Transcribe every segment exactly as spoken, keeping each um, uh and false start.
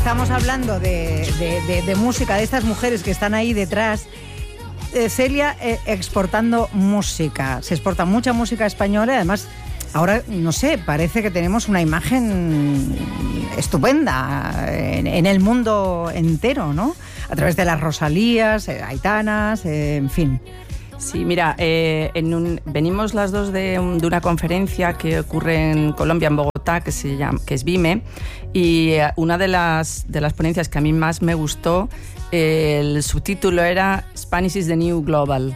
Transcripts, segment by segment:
Estamos hablando de, de, de, de música, de estas mujeres que están ahí detrás. Eh, Celia eh, exportando música. Se exporta mucha música española y además, ahora, no sé, parece que tenemos una imagen estupenda en, en el mundo entero, ¿no? A través de las Rosalías, eh, Aitanas, eh, en fin. Sí, mira, eh, en un, venimos las dos de, un, de una conferencia que ocurre en Colombia, en Bogotá, que se llama, que es VIME, y una de las, de las ponencias que a mí más me gustó, eh, el subtítulo era Spanish is the New Global.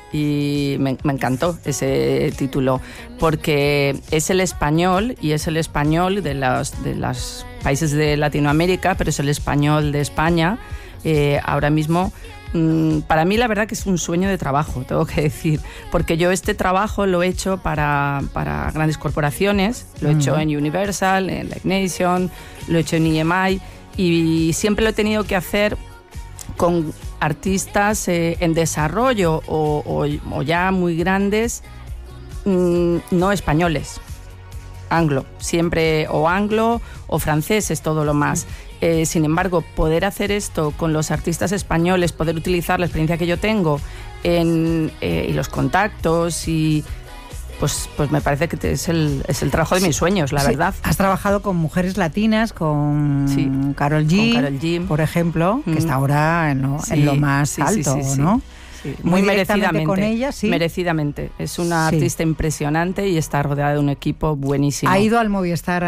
Y me, me encantó ese título, porque es el español, y es el español de los, de los países de Latinoamérica, pero es el español de España. Eh, ahora mismo, mmm, para mí la verdad que es un sueño de trabajo, tengo que decir, porque yo este trabajo lo he hecho para, para grandes corporaciones, lo he uh-huh. hecho en Universal, en Live Nation, lo he hecho en E M I, y siempre lo he tenido que hacer con artistas eh, en desarrollo o, o, o ya muy grandes, mmm, no españoles, anglo, siempre o anglo o francés es todo lo más. Eh, sin embargo, poder hacer esto con los artistas españoles, poder utilizar la experiencia que yo tengo en, eh, y los contactos y pues, pues me parece que es el, es el trabajo de mis sueños, la sí, verdad. Has trabajado con mujeres latinas, con sí, Karol G, con Karol G, por ejemplo, mm. que está ahora en lo, sí, en lo más sí, alto, sí, sí, sí. ¿no? Sí, muy, muy merecidamente con ella, sí. Merecidamente. Es una sí. artista impresionante y está rodeada de un equipo buenísimo. ¿Ha ido al Movistar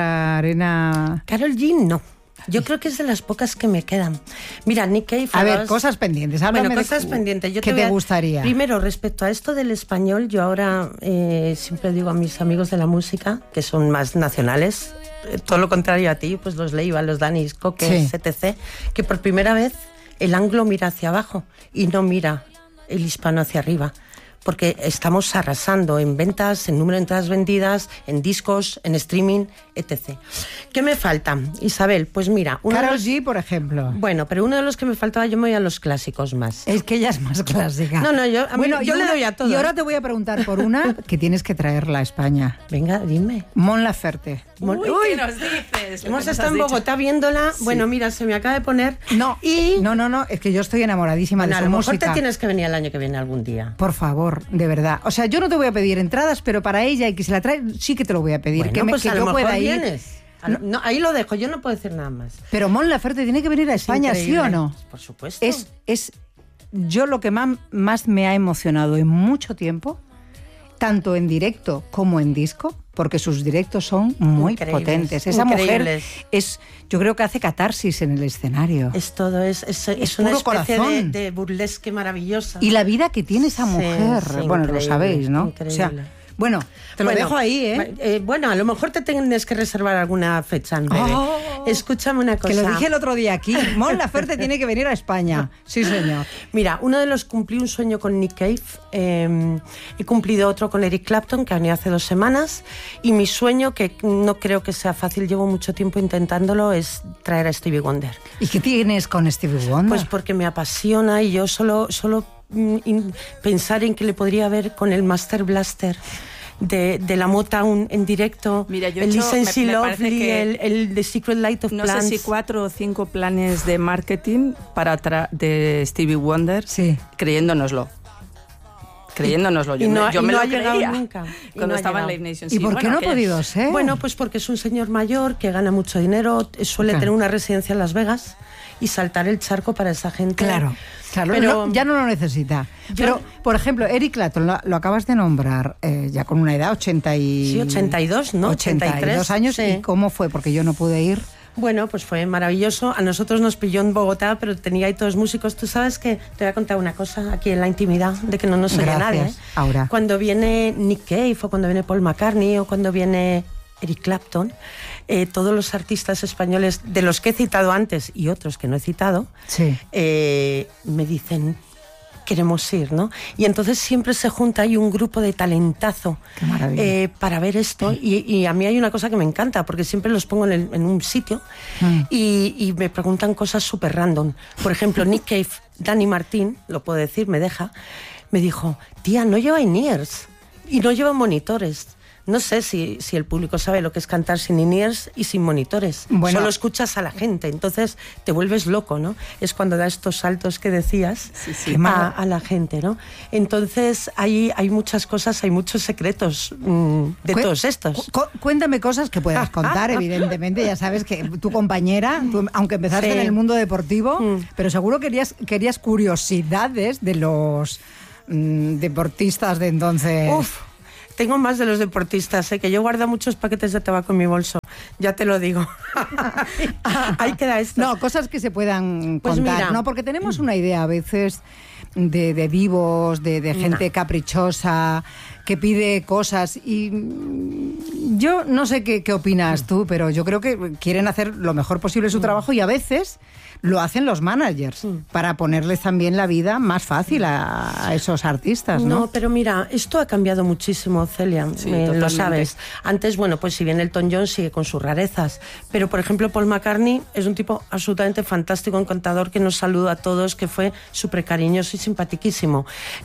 Arena? Karol G no. Yo creo que es de las pocas que me quedan. Mira, Nick Cave... A ver, cosas pendientes. Háblame bueno, cosas de, pendientes. Yo ¿Qué te, te gustaría? Primero, respecto a esto del español, yo ahora eh, siempre digo a mis amigos de la música, que son más nacionales, eh, todo lo contrario a ti, pues los Leiva, los Danis, Coques, sí. etcétera, que por primera vez el anglo mira hacia abajo y no mira el hispano hacia arriba. Porque estamos arrasando en ventas, en número de entradas vendidas, en discos, en streaming, etcétera. ¿Qué me falta, Isabel? Pues mira... Karol G, por ejemplo. Bueno, pero uno de los que me faltaba, yo me voy a los clásicos más. Es que ella es más clásica. No, no, yo, a bueno, mí, yo le doy a todo. Y ahora te voy a preguntar por una que tienes que traerla a España. Venga, dime. Mon Laferte. Uy, Uy, ¿qué nos dices? Hemos estado en Bogotá viéndola. Sí. Bueno, mira, se me acaba de poner... No, y... no, no, no, es que yo estoy enamoradísima bueno, de su música. A lo mejor te tienes que venir el año que viene algún día. Por favor, de verdad. O sea, yo no te voy a pedir entradas, pero para ella y que se la trae, sí que te lo voy a pedir. Bueno, que me, pues que a yo lo pueda mejor ir. Vienes. No, no, ahí lo dejo, yo no puedo decir nada más. Pero Mon Laferte tiene que venir a España, ¿sí o no? Por supuesto. Es, es yo lo que más, más me ha emocionado en mucho tiempo, tanto en directo como en disco, porque sus directos son muy increíbles, potentes. Esa increíbles. mujer es, yo creo que hace catarsis en el escenario. Es todo, es, es, es, es una especie de, de burlesque maravillosa. Y la vida que tiene esa mujer, sí, sí, bueno, lo sabéis, ¿no? Increíble. O sea, bueno, te lo bueno, dejo ahí, ¿eh? ¿eh? Bueno, a lo mejor te tienes que reservar alguna fecha en breve. Oh, Escúchame una cosa. Que lo dije el otro día aquí. Mon Laferte tiene que venir a España. Sí, señor. Mira, uno de los cumplí un sueño con Nick Cave. Eh, he cumplido otro con Eric Clapton, que ha venido hace dos semanas. Y mi sueño, que no creo que sea fácil, llevo mucho tiempo intentándolo, es traer a Stevie Wonder. ¿Y qué tienes con Stevie Wonder? Pues porque me apasiona y yo solo, solo mm, pensar en que le podría ver con el Master Blaster de, de la Motown en directo. Mira, yo el hecho, Listen See Lovely, que el, el The Secret Light of no Plants. No sé si cuatro o cinco planes de marketing para tra- de Stevie Wonder, sí. creyéndonoslo. Creyéndonoslo, yo, y no, yo y me no lo ha llegado creía nunca. cuando no estaba en Live Nation. Sí, ¿Y por qué bueno, no ha que... podido ser? Bueno, pues porque es un señor mayor que gana mucho dinero, suele okay. tener una residencia en Las Vegas y saltar el charco para esa gente. Claro, claro, pero no, ya no lo necesita. Yo, pero, por ejemplo, Eric Clapton, lo, lo acabas de nombrar, eh, ya con una edad, ochenta y... Sí, ochenta y dos, ¿no? ochenta y dos años, sí. ¿Y cómo fue? Porque yo no pude ir. Bueno, pues fue maravilloso. A nosotros nos pilló en Bogotá, pero tenía ahí todos músicos. Tú sabes que te voy a contar una cosa aquí en la intimidad, de que no nos oye nadie. ¿eh? Ahora. Cuando viene Nick Cave, o cuando viene Paul McCartney, o cuando viene Eric Clapton, eh, todos los artistas españoles, de los que he citado antes y otros que no he citado, sí. eh, me dicen... queremos ir, ¿no? Y entonces siempre se junta ahí un grupo de talentazo eh, para ver esto. Y, y a mí hay una cosa que me encanta, porque siempre los pongo en, el, en un sitio mm. y, y me preguntan cosas súper random. Por ejemplo, Nick Cave, Dani Martín, lo puedo decir, me deja, me dijo, tía, no lleva in-ears y no lleva monitores. no sé si, si el público sabe lo que es cantar sin in-ears y sin monitores. Bueno, solo escuchas a la gente, entonces te vuelves loco, ¿no? Es cuando da estos saltos que decías sí, sí. A, a la gente, ¿no? Entonces hay, hay muchas cosas, hay muchos secretos mmm, de Cu- todos estos. Cu- cuéntame cosas que puedas contar, evidentemente. Ya sabes que tu compañera, tú, aunque empezaste sí. en el mundo deportivo, mm. pero seguro querías, querías curiosidades de los mmm, deportistas de entonces. Uf. Tengo más de los deportistas, ¿eh? Que yo guardo muchos paquetes de tabaco en mi bolso, ya te lo digo. Ahí queda esto. No, cosas que se puedan pues contar, mira, ¿no? Porque tenemos una idea a veces de, de vivos, de, de gente no. caprichosa, que pide cosas y yo no sé qué, qué opinas tú, pero yo creo que quieren hacer lo mejor posible su trabajo y a veces lo hacen los managers mm. para ponerles también la vida más fácil a, a esos artistas, ¿no? No, pero mira, esto ha cambiado muchísimo, Celia, sí, eh, lo sabes. Antes, bueno, pues si bien Elton John sigue con sus rarezas, pero por ejemplo Paul McCartney es un tipo absolutamente fantástico, encantador, que nos saluda a todos, que fue súper cariñoso y simpatiquísimo.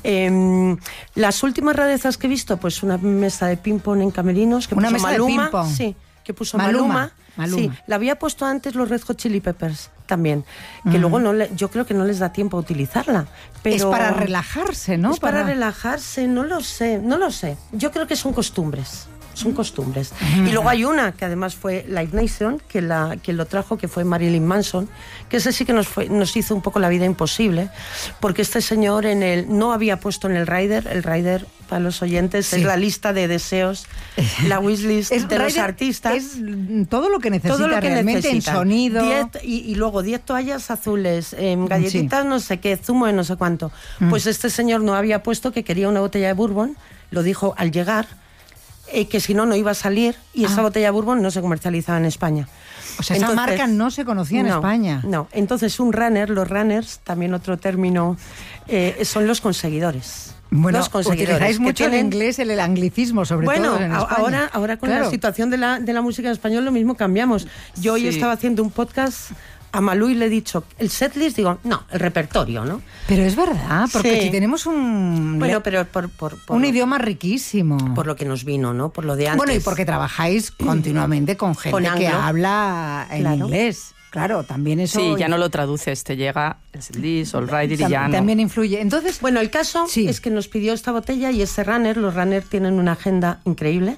Eh, las últimas rarezas que he visto, pues una mesa de ping-pong en camerinos, que una puso mesa Maluma, de ping-pong. Sí, que puso Maluma. Maluma. Maluma. Sí, la había puesto antes los Red Hot Chili Peppers también, que uh-huh. luego no le, yo creo que no les da tiempo a utilizarla. Pero es para relajarse, ¿no? Es para... para relajarse, no lo sé, no lo sé. Yo creo que son costumbres. Son costumbres. Uh-huh. Y luego hay una que además fue Live Nation, que la, quien lo trajo, que fue Marilyn Manson, que ese sí que nos, fue, nos hizo un poco la vida imposible, porque este señor en el, no había puesto en el rider, el rider para los oyentes sí. es la lista de deseos, la wishlist de rider, los artistas. Es todo lo que necesita todo lo que realmente necesita. En sonido. diez, y, y luego diez toallas azules, eh, galletitas sí. no sé qué, zumo de no sé cuánto. Mm. Pues este señor no había puesto que quería una botella de bourbon, lo dijo al llegar, Eh, que si no, no iba a salir y ah. esa botella de bourbon no se comercializaba en España. O sea, esa Entonces, marca no se conocía en no, España. No, entonces un runner, los runners, también otro término, eh, son los conseguidores. Bueno, los conseguidores. Utilizáis mucho tienen... el inglés, el, el anglicismo, sobre bueno, todo en España. ahora, ahora con claro. la situación de la, de la música en español lo mismo cambiamos. Yo hoy sí. estaba haciendo un podcast a Malú y le he dicho, el setlist, digo, no, el repertorio, ¿no? Pero es verdad, porque sí. si tenemos un... Bueno, pero por, por, por un lo, idioma riquísimo. Por lo que nos vino, ¿no? Por lo de antes. Bueno, y porque trabajáis continuamente con gente con que habla en claro. inglés. Claro, también eso... Sí, ya no lo traduces, te llega el setlist o el rider y ya no. También influye. Entonces, bueno, el caso sí. es que nos pidió esta botella y ese runner, los runners tienen una agenda increíble,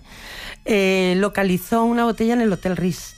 eh, localizó una botella en el Hotel Ritz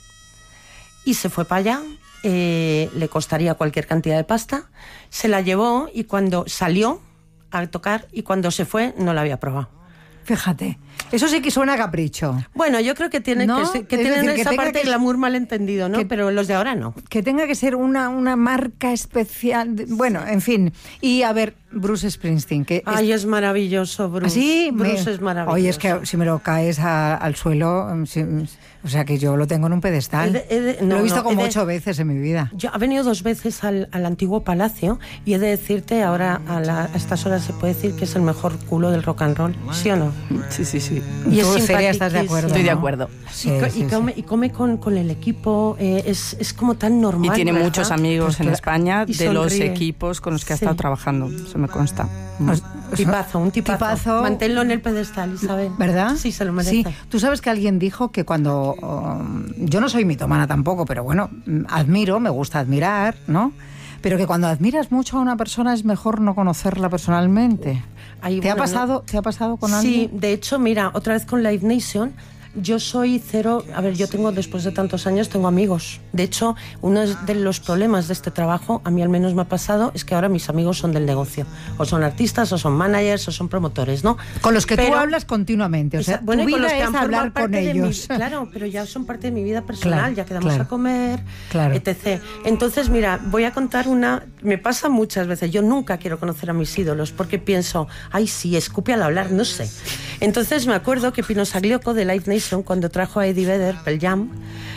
y se fue para allá. Eh, le costaría cualquier cantidad de pasta, se la llevó y cuando salió a tocar y cuando se fue no la había probado. Fíjate, eso sí que suena a capricho. Bueno, yo creo que tienen ¿no? que, que tienen decir, esa que parte de glamour malentendido, ¿no? Que, pero los de ahora no. Que tenga que ser una, una marca especial. De, bueno, en fin. Y a ver, Bruce Springsteen. Que Ay, es, es maravilloso, Bruce. ¿Sí? Bruce me, es maravilloso. Oye, es que si me lo caes a, al suelo, si, o sea que yo lo tengo en un pedestal. He de, he de, no, lo he visto no, como he ocho de, veces en mi vida. Yo he venido dos veces al, al antiguo palacio y he de decirte, ahora a, la, a estas horas se puede decir que es el mejor culo del rock and roll, ¿sí o no? Sí, sí, sí. Y es seria, ¿estás de acuerdo? Estoy ¿no? de acuerdo. Sí, y, sí, y, come, sí. y come con, con el equipo, eh, es, es como tan normal. Y tiene ¿verdad? muchos amigos pues en España de sonríe. los equipos con los que ha sí. estado trabajando, eso me consta. Pues, tipazo, un tipazo. tipazo. Manténlo en el pedestal, Isabel. ¿Verdad? Sí, se lo merece. Sí. Tú sabes que alguien dijo que cuando... Um, yo no soy mitomana tampoco, pero bueno, admiro, me gusta admirar, ¿no? Pero que cuando admiras mucho a una persona es mejor no conocerla personalmente. Ahí, ¿Te, bueno, ha pasado, ¿no? ¿Te ha pasado con alguien? Sí, de hecho, mira, otra vez con Live Nation, yo soy cero... A ver, yo tengo, después de tantos años, tengo amigos. De hecho, uno de los problemas de este trabajo, a mí al menos me ha pasado, es que ahora mis amigos son del negocio. O son artistas, o son managers, o son promotores, ¿no? Con los que pero, tú hablas continuamente. O sea, esa, bueno, tu vida con los que es hablar con ellos. Mi, claro, pero ya son parte de mi vida personal. Claro, ya quedamos claro, a comer, claro. etcétera. Entonces, mira, voy a contar una... Me pasa muchas veces. Yo nunca quiero conocer a mis ídolos porque pienso, ay, sí, escupe al hablar, no sé. Entonces me acuerdo que Pino Saglioco de Live Nation, cuando trajo a Eddie Vedder, Pearl Jam,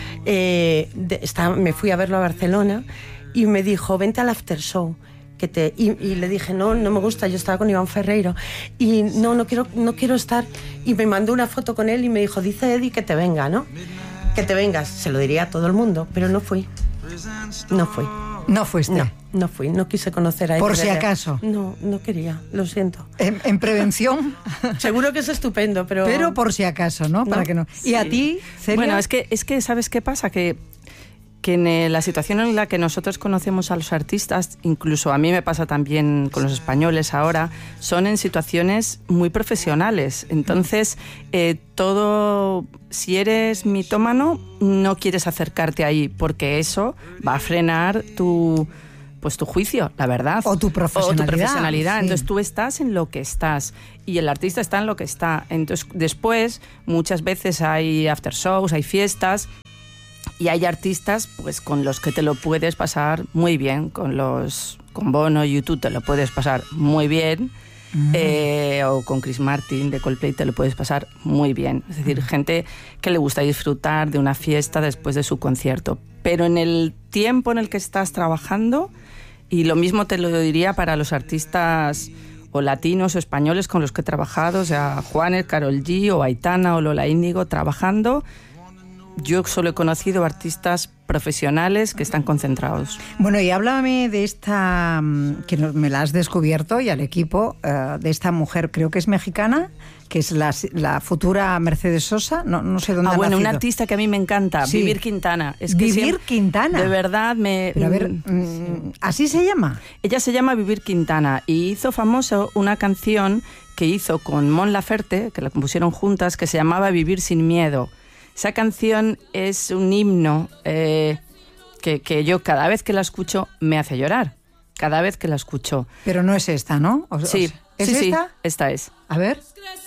eh, de, estaba, me fui a verlo a Barcelona y me dijo, vente al after show. Que te, y, y le dije, no, no me gusta, yo estaba con Iván Ferreiro y no, no quiero, no quiero estar. Y me mandó una foto con él y me dijo, dice Eddie que te venga, ¿no? Que te vengas. Se lo diría a todo el mundo, pero no fui. No fui. No fuiste. No, no fui, no quise conocer a Por Estrella. si acaso. No, no quería, lo siento. En, en prevención. Seguro que es estupendo, pero... Pero por si acaso, ¿no? Para No, que no. ¿Y sí. a ti, Celia? Bueno, es que, es que ¿sabes qué pasa? Que, que en eh, la situación en la que nosotros conocemos a los artistas, incluso a mí me pasa también con los españoles ahora, son en situaciones muy profesionales. Entonces, eh, todo, si eres mitómano, no quieres acercarte ahí, porque eso va a frenar tu... pues tu juicio, la verdad. O tu profesionalidad. O tu profesionalidad. Sí. Entonces tú estás en lo que estás y el artista está en lo que está. Entonces después muchas veces hay after shows, hay fiestas y hay artistas pues con los que te lo puedes pasar muy bien. Con los con Bono, YouTube te lo puedes pasar muy bien. Uh-huh. Eh, o con Chris Martin de Coldplay te lo puedes pasar muy bien. Es decir, uh-huh. gente que le gusta disfrutar de una fiesta después de su concierto. Pero en el tiempo en el que estás trabajando, y lo mismo te lo diría para los artistas o latinos o españoles con los que he trabajado, o sea, Juanes, Karol G o Aitana o Lola Índigo trabajando, yo solo he conocido artistas profesionales que están concentrados. Bueno, y háblame de esta, que me la has descubierto, y al equipo, uh, de esta mujer, creo que es mexicana, que es la, la futura Mercedes Sosa, no, no sé dónde ah, ha bueno, nacido. una artista que a mí me encanta, sí. Vivir Quintana. Es que Vivir siempre, Quintana. De verdad me... Pero a ver, mm, ¿así se llama? Ella se llama Vivir Quintana y hizo famoso una canción que hizo con Mon Laferte, que la compusieron juntas, que se llamaba Vivir sin miedo. Esa canción es un himno eh, que, que yo cada vez que la escucho me hace llorar. Cada vez que la escucho. Pero no es esta, ¿no? O, sí, ¿Es sí, esta? Sí, esta es. A ver.